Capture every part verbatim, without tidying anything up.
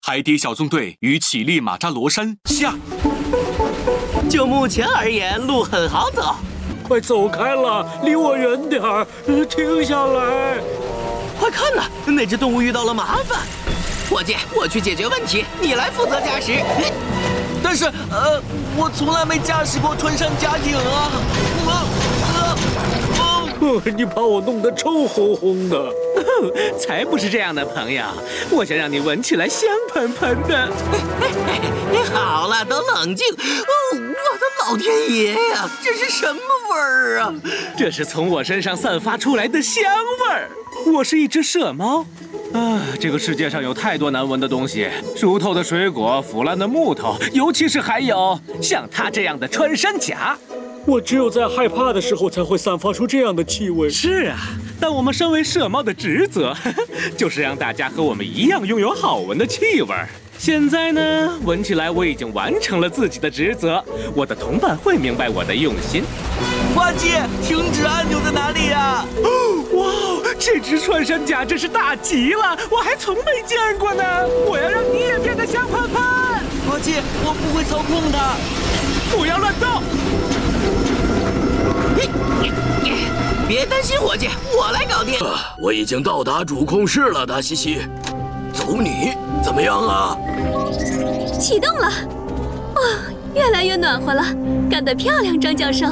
海底小纵队于乞力马扎罗山下。 就目前而言，路很好走。 快走开了，离我远点儿！停下来！ 快看呐，那只动物遇到了麻烦。伙计，我去解决问题，你来负责驾驶。但是，呃，我从来没驾驶过穿山甲艇啊！呃呃呃，你把我弄得臭烘烘的。 才不是这样的，朋友，我想让你闻起来香喷喷的。 好了，都冷静。哦，我的老天爷呀，这是什么味儿啊？ 这是从我身上散发出来的香味儿。我是一只麝猫。啊，这个世界上有太多难闻的东西，熟透的水果，腐烂的木头，尤其是还有像他这样的穿山甲。 我只有在害怕的时候才会散发出这样的气味。 是啊，但我们身为麝猫的职责，就是让大家和我们一样拥有好闻的气味。现在呢，闻起来我已经完成了自己的职责，我的同伴会明白我的用心。 呱唧，停止按钮在哪里呀？ 哇，这只穿山甲真是大极了，我还从没见过呢！我要让你也变得香喷喷。 呱唧，我不会操控它， 不要乱动。 别担心，伙计，我来搞定。 啊，我已经到达主控室了，达西西。走你，怎么样啊？ 启动了，哇、哦，越来越暖和了，干得漂亮，张教授。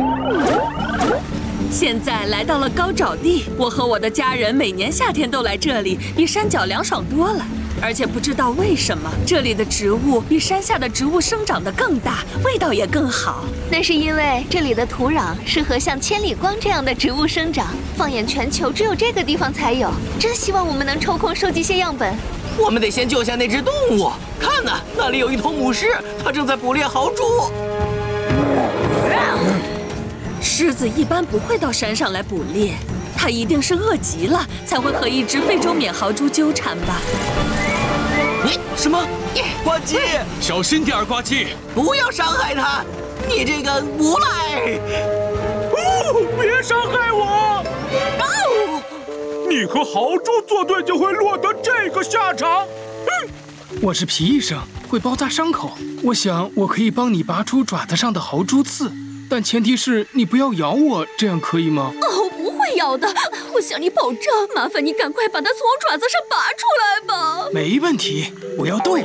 现在来到了高沼地，我和我的家人每年夏天都来这里，比山脚凉爽多了。而且不知道为什么，这里的植物比山下的植物生长得更大，味道也更好。 那是因为这里的土壤适合像千里光这样的植物生长，放眼全球只有这个地方才有。真希望我们能抽空收集些样本。 我们得先救下那只动物。看呐，那里有一头母狮，它正在捕猎豪猪。 狮子一般不会到山上来捕猎，它一定是饿极了，才会和一只非洲缅豪猪纠缠吧。 你什么？呱唧， 小心点儿，呱唧！ 不要伤害它，你这个无赖！ 哦，别伤害我！ 哦， 你和豪猪作对就会落得这个下场。 嗯，我是皮医生，会包扎伤口。我想我可以帮你拔出爪子上的豪猪刺，但前提是你不要咬我，这样可以吗？ 哦，不会咬的，我向你保证。麻烦你赶快把它从爪子上拔出来吧。 没问题，我要动。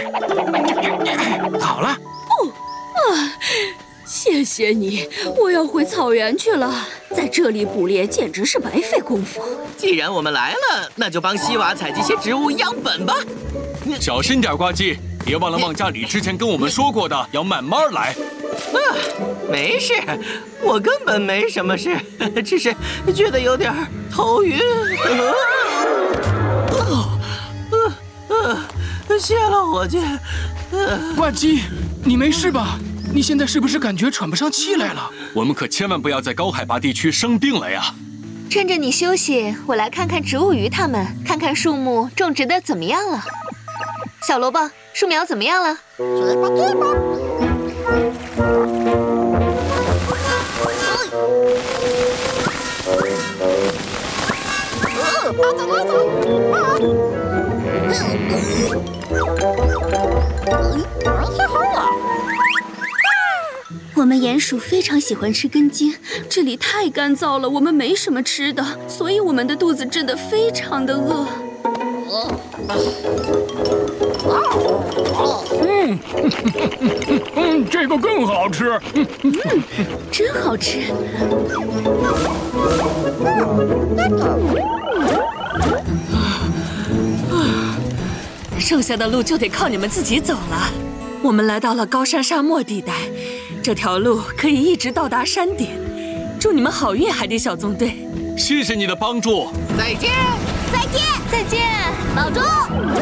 好了。 哦，啊，谢谢你，我要回草原去了，在这里捕猎简直是白费功夫。 既然我们来了，那就帮西瓦采集些植物样本吧。 小心点，呱唧，别忘了旺加里之前跟我们说过的，要慢慢来。 啊，没事，我根本没什么事，只是觉得有点头晕。哦，呃呃，谢了，伙计。 呱唧，你没事吧？你现在是不是感觉喘不上气来了？ 我们可千万不要在高海拔地区生病了呀！ 趁着你休息，我来看看植物鱼它们，看看树木种植的怎么样了。小萝卜，树苗怎么样了？ 这吧这吧。拉走拉走啊！太好了！ 我们鼹鼠非常喜欢吃根茎，这里太干燥了，我们没什么吃的，所以我们的肚子真的非常的饿。 嗯，嗯，这个更好吃。 嗯，真好吃。 剩下的路就得靠你们自己走了。我们来到了高山沙漠地带，这条路可以一直到达山顶。祝你们好运，海底小纵队！ 谢谢你的帮助。 再见， 再见，再见，保重。